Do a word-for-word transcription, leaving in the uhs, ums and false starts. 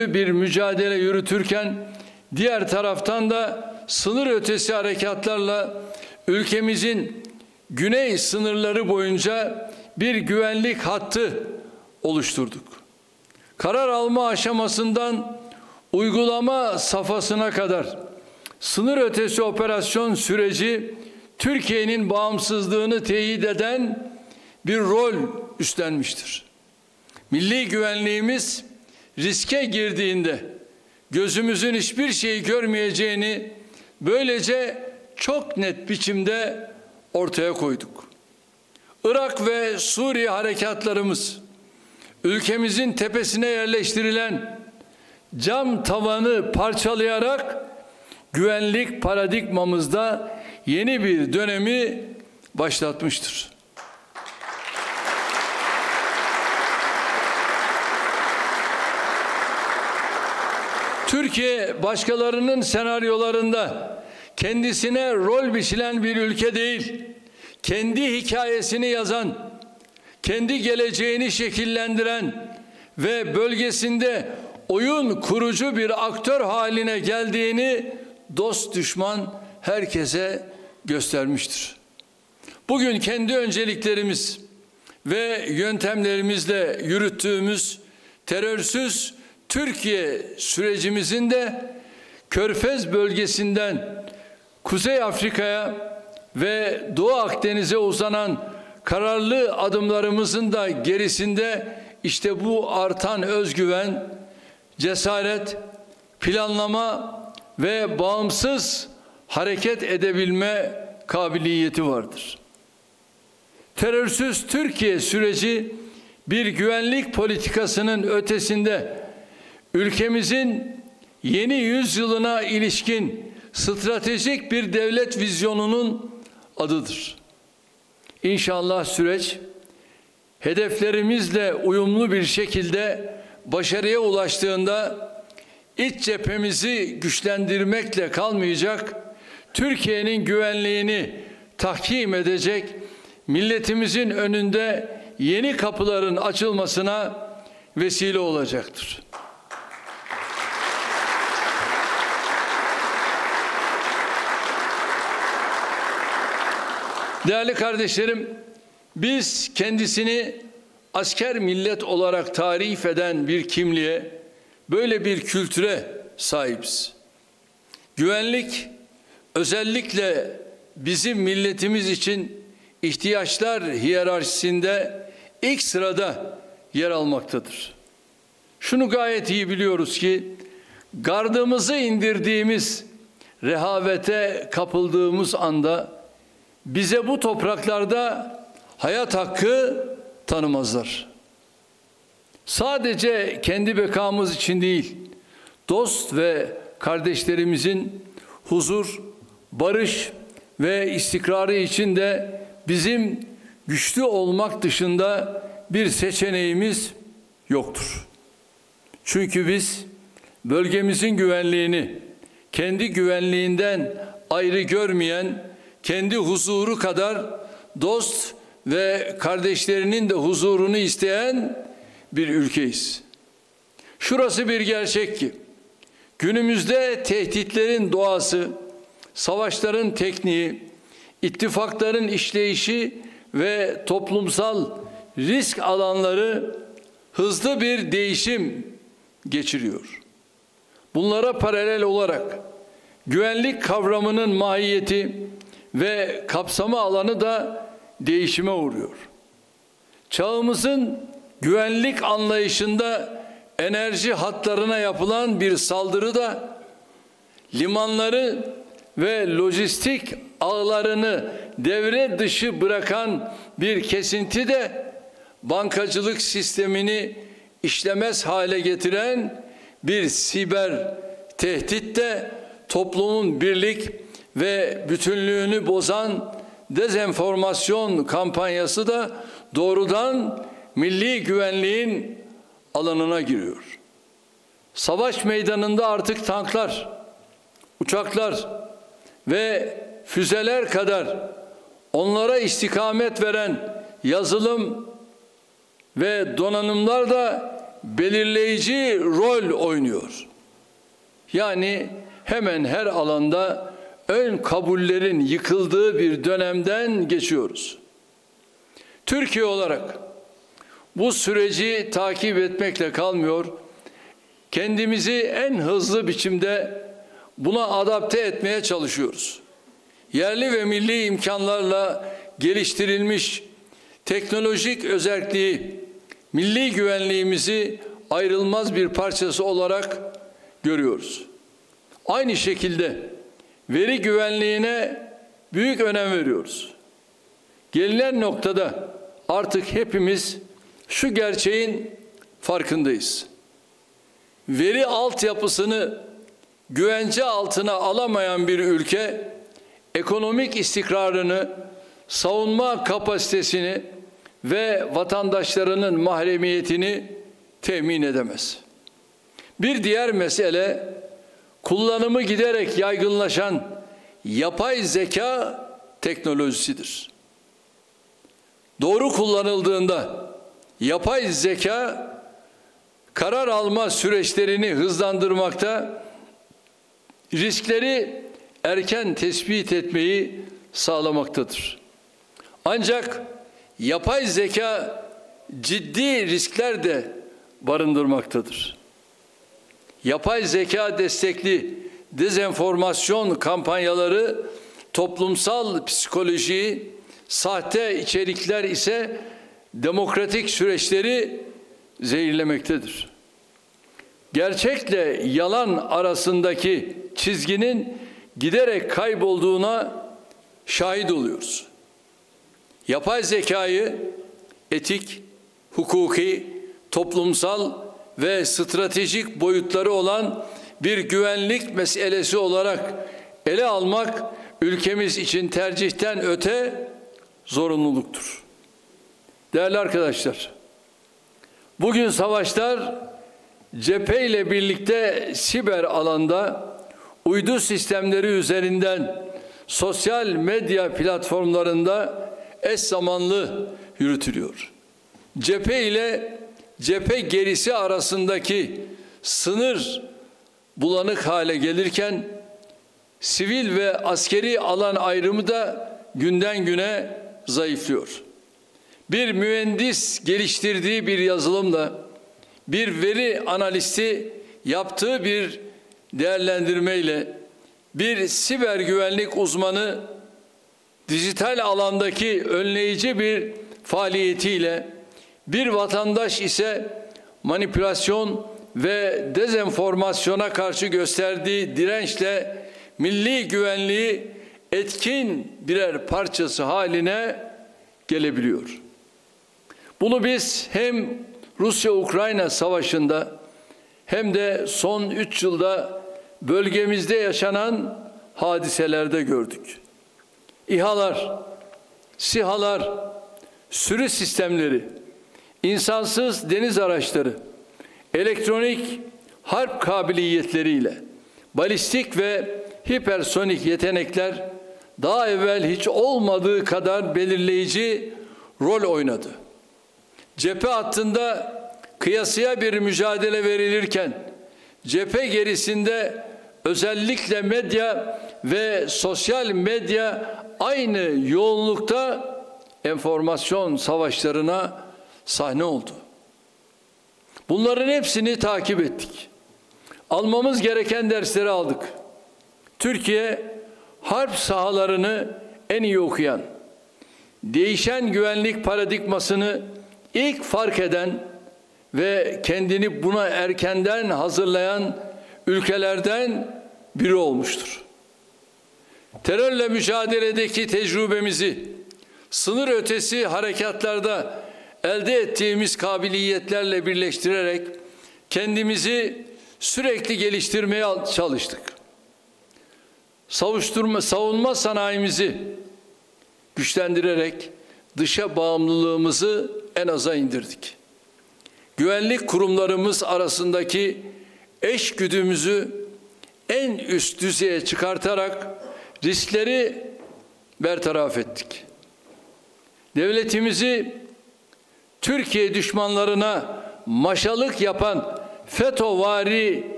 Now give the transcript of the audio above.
bir mücadele yürütürken diğer taraftan da sınır ötesi harekatlarla ülkemizin güney sınırları boyunca bir güvenlik hattı oluşturduk. Karar alma aşamasından uygulama safhasına kadar sınır ötesi operasyon süreci Türkiye'nin bağımsızlığını teyit eden bir rol üstlenmiştir. Milli güvenliğimiz riske girdiğinde gözümüzün hiçbir şeyi görmeyeceğini böylece çok net biçimde ortaya koyduk. Irak ve Suriye harekatlarımız, ülkemizin tepesine yerleştirilen cam tavanı parçalayarak güvenlik paradigmamızda yeni bir dönemi başlatmıştır. Türkiye başkalarının senaryolarında kendisine rol biçilen bir ülke değil, kendi hikayesini yazan, kendi geleceğini şekillendiren ve bölgesinde oyun kurucu bir aktör haline geldiğini dost düşman herkese göstermiştir. Bugün kendi önceliklerimiz ve yöntemlerimizle yürüttüğümüz terörsüz Türkiye sürecimizin de Körfez bölgesinden Kuzey Afrika'ya ve Doğu Akdeniz'e uzanan kararlı adımlarımızın da gerisinde işte bu artan özgüven, cesaret, planlama ve bağımsız hareket edebilme kabiliyeti vardır. Terörsüz Türkiye süreci bir güvenlik politikasının ötesinde ülkemizin yeni yüzyılına ilişkin stratejik bir devlet vizyonunun adıdır. İnşallah süreç hedeflerimizle uyumlu bir şekilde başarıya ulaştığında iç cephemizi güçlendirmekle kalmayacak, Türkiye'nin güvenliğini tahkim edecek, milletimizin önünde yeni kapıların açılmasına vesile olacaktır. Değerli kardeşlerim, biz kendisini asker millet olarak tarif eden bir kimliğe, böyle bir kültüre sahibiz. Güvenlik özellikle bizim milletimiz için ihtiyaçlar hiyerarşisinde ilk sırada yer almaktadır. Şunu gayet iyi biliyoruz ki gardımızı indirdiğimiz, rehavete kapıldığımız anda bize bu topraklarda hayat hakkı tanımazlar. Sadece kendi bekamız için değil, dost ve kardeşlerimizin huzur, barış ve istikrarı için de bizim güçlü olmak dışında bir seçeneğimiz yoktur. Çünkü biz bölgemizin güvenliğini kendi güvenliğinden ayrı görmeyen, kendi huzuru kadar dost ve kardeşlerinin de huzurunu isteyen bir ülkeyiz. Şurası bir gerçek ki günümüzde tehditlerin doğası, savaşların tekniği, ittifakların işleyişi ve toplumsal risk alanları hızlı bir değişim geçiriyor. Bunlara paralel olarak güvenlik kavramının mahiyeti ve kapsama alanı da değişime uğruyor. Çağımızın güvenlik anlayışında enerji hatlarına yapılan bir saldırı da limanları ve lojistik ağlarını devre dışı bırakan bir kesinti de bankacılık sistemini işlemez hale getiren bir siber tehdit de toplumun birlik ve bütünlüğünü bozan dezenformasyon kampanyası da doğrudan milli güvenliğin alanına giriyor. Savaş meydanında artık tanklar, uçaklar ve füzeler kadar onlara istikamet veren yazılım ve donanımlar da belirleyici rol oynuyor. Yani hemen her alanda ön kabullerin yıkıldığı bir dönemden geçiyoruz. Türkiye olarak bu süreci takip etmekle kalmıyor, kendimizi en hızlı biçimde buna adapte etmeye çalışıyoruz. Yerli ve milli imkanlarla geliştirilmiş teknolojik özelliği, milli güvenliğimizi ayrılmaz bir parçası olarak görüyoruz. Aynı şekilde veri güvenliğine büyük önem veriyoruz. Gelinen noktada artık hepimiz şu gerçeğin farkındayız. Veri altyapısını güvence altına alamayan bir ülke, ekonomik istikrarını, savunma kapasitesini ve vatandaşlarının mahremiyetini temin edemez. Bir diğer mesele, kullanımı giderek yaygınlaşan yapay zeka teknolojisidir. Doğru kullanıldığında yapay zeka karar alma süreçlerini hızlandırmakta, riskleri erken tespit etmeyi sağlamaktadır. Ancak yapay zeka ciddi riskler de barındırmaktadır. Yapay zeka destekli dezenformasyon kampanyaları toplumsal psikolojiyi, sahte içerikler ise demokratik süreçleri zehirlemektedir. Gerçekle yalan arasındaki çizginin giderek kaybolduğuna şahit oluyoruz. Yapay zekayı etik, hukuki, toplumsal ve stratejik boyutları olan bir güvenlik meselesi olarak ele almak ülkemiz için tercihten öte zorunluluktur. Değerli arkadaşlar, bugün savaşlar cepheyle birlikte siber alanda uydu sistemleri üzerinden sosyal medya platformlarında eş zamanlı yürütülüyor. Cephe ile cephe gerisi arasındaki sınır bulanık hale gelirken sivil ve askeri alan ayrımı da günden güne zayıflıyor. Bir mühendis geliştirdiği bir yazılımla bir veri analisti yaptığı bir değerlendirmeyle bir siber güvenlik uzmanı dijital alandaki önleyici bir faaliyetiyle bir vatandaş ise manipülasyon ve dezenformasyona karşı gösterdiği dirençle milli güvenliği etkin birer parçası haline gelebiliyor. Bunu biz hem Rusya-Ukrayna savaşında hem de son üç yılda bölgemizde yaşanan hadiselerde gördük. İHA'lar, SİHA'lar, sürü sistemleri, insansız deniz araçları, elektronik harp kabiliyetleriyle balistik ve hipersonik yetenekler daha evvel hiç olmadığı kadar belirleyici rol oynadı. Cephe hattında kıyasıya bir mücadele verilirken cephe gerisinde özellikle medya ve sosyal medya aynı yoğunlukta enformasyon savaşlarına sahne oldu. Bunların hepsini takip ettik. Almamız gereken dersleri aldık. Türkiye harp sahalarını en iyi okuyan, değişen güvenlik paradigmasını ilk fark eden ve kendini buna erkenden hazırlayan ülkelerden biri olmuştur. Terörle mücadeledeki tecrübemizi, sınır ötesi harekatlarda elde ettiğimiz kabiliyetlerle birleştirerek kendimizi sürekli geliştirmeye çalıştık. Savuşturma, savunma sanayimizi güçlendirerek dışa bağımlılığımızı en aza indirdik. Güvenlik kurumlarımız arasındaki eşgüdümüzü en üst düzeye çıkartarak riskleri bertaraf ettik. Devletimizi Türkiye düşmanlarına maşalık yapan FETÖ'vari